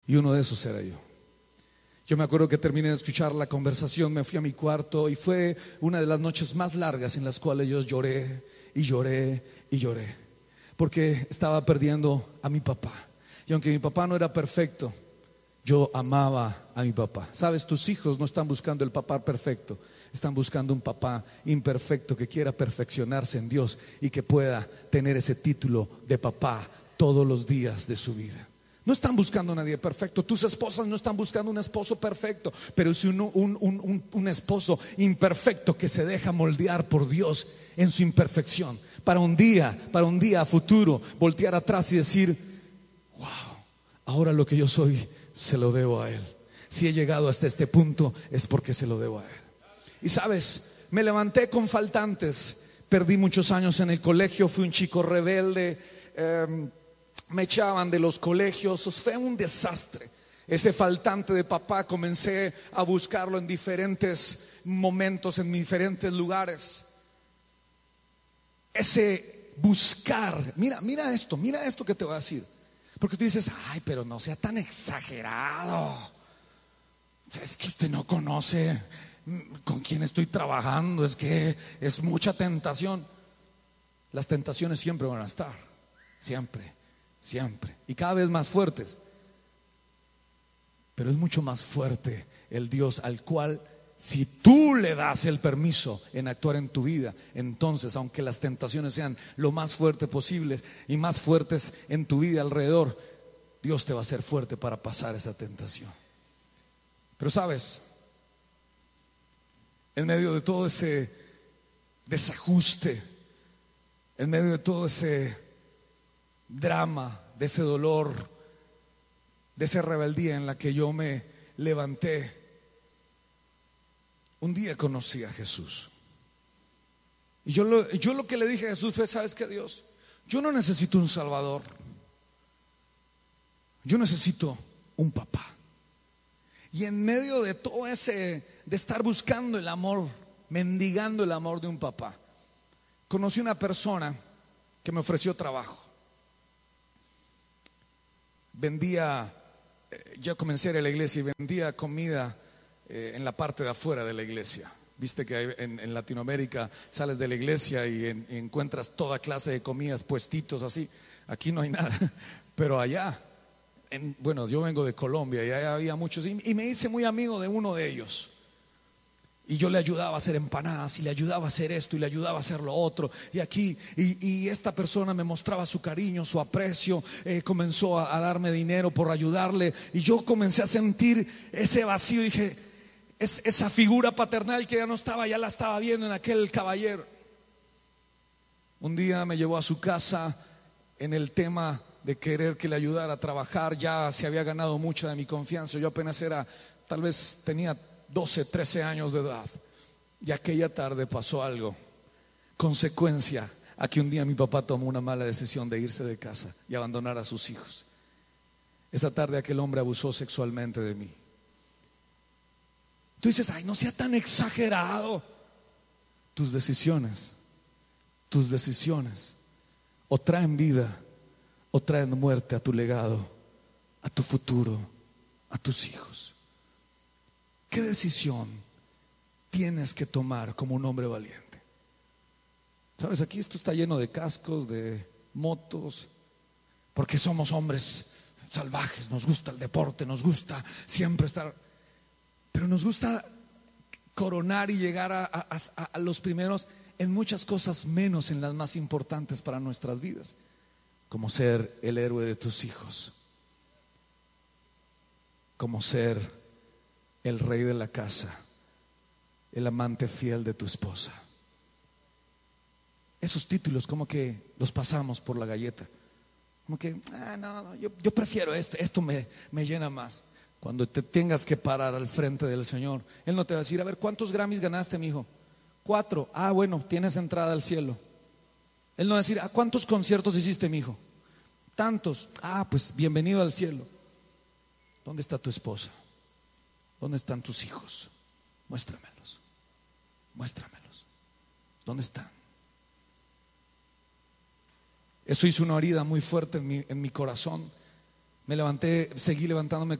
Y uno de esos era yo. Yo me acuerdo que terminé de escuchar la conversación, me fui a mi cuarto y fue una de las noches más largas en las cuales yo lloré y lloré y lloré, porque estaba perdiendo a mi papá. Y aunque mi papá no era perfecto, yo amaba a mi papá. Sabes, tus hijos no están buscando el papá perfecto, están buscando un papá imperfecto que quiera perfeccionarse en Dios y que pueda tener ese título de papá todos los días de su vida. No están buscando a nadie perfecto. Tus esposas no están buscando un esposo perfecto, pero es un esposo imperfecto que se deja moldear por Dios en su imperfección, para un día a futuro voltear atrás y decir: wow, ahora lo que yo soy se lo debo a Él. Si he llegado hasta este punto es porque se lo debo a Él. Y sabes, me levanté con faltantes. Perdí muchos años en el colegio, fui un chico rebelde, me echaban de los colegios, fue un desastre. Ese faltante de papá comencé a buscarlo en diferentes momentos, en diferentes lugares. Ese buscar, mira esto que te voy a decir. Porque tú dices: ay, pero no sea tan exagerado. Es que usted no conoce con quién estoy trabajando, es que es mucha tentación. Las tentaciones siempre van a estar, siempre, y cada vez más fuertes. Pero es mucho más fuerte el Dios al cual, si tú le das el permiso en actuar en tu vida, entonces, aunque las tentaciones sean lo más fuertes posibles y más fuertes en tu vida alrededor, Dios te va a hacer fuerte para pasar esa tentación. Pero sabes, en medio de todo ese desajuste, en medio de todo ese drama, de ese dolor, de esa rebeldía en la que yo me levanté, un día conocí a Jesús. Y yo lo que le dije a Jesús fue: ¿sabes qué, Dios? Yo no necesito un Salvador, yo necesito un papá. Y en medio de todo ese, de estar buscando el amor, mendigando el amor de un papá, conocí una persona que me ofreció trabajo. Vendía, yo comencé a ir a la iglesia y vendía comida en la parte de afuera de la iglesia. Viste que en Latinoamérica sales de la iglesia y encuentras toda clase de comidas, puestitos así. Aquí no hay nada, pero allá, bueno, yo vengo de Colombia y allá había muchos, y me hice muy amigo de uno de ellos. Y yo le ayudaba a hacer empanadas, y le ayudaba a hacer esto, y le ayudaba a hacer lo otro. Y aquí, y esta persona me mostraba su cariño, su aprecio, comenzó a darme dinero por ayudarle. Y yo comencé a sentir ese vacío. Dije: esa figura paternal que ya no estaba, ya la estaba viendo en aquel caballero. Un día me llevó a su casa en el tema de querer que le ayudara a trabajar. Ya se había ganado mucha de mi confianza. Yo apenas tal vez tenía 12, 13 años de edad. Y aquella tarde pasó algo, consecuencia a que un día mi papá tomó una mala decisión de irse de casa y abandonar a sus hijos. Esa tarde aquel hombre abusó sexualmente de mí. Tú dices: ay, no sea tan exagerado. Tus decisiones o traen vida o traen muerte a tu legado, a tu futuro, a tus hijos. ¿Qué decisión tienes que tomar como un hombre valiente? Sabes, aquí esto está lleno de cascos, de motos, porque somos hombres salvajes, nos gusta el deporte, nos gusta siempre estar, pero nos gusta coronar y llegar a los primeros en muchas cosas, menos en las más importantes para nuestras vidas, como ser el héroe de tus hijos, como ser el rey de la casa, el amante fiel de tu esposa. Esos títulos como que los pasamos por la galleta, como que no, yo prefiero esto me llena más. Cuando te tengas que parar al frente del Señor, Él no te va a decir: a ver, ¿cuántos Grammys ganaste, mijo? 4. Bueno, tienes entrada al cielo. Él no va a decir: ¿cuántos conciertos hiciste, mijo? Tantos. Pues bienvenido al cielo. ¿Dónde está tu esposa? ¿Dónde están tus hijos? Muéstramelos. ¿Dónde están? Eso hizo una herida muy fuerte en mi corazón. Me levanté, seguí levantándome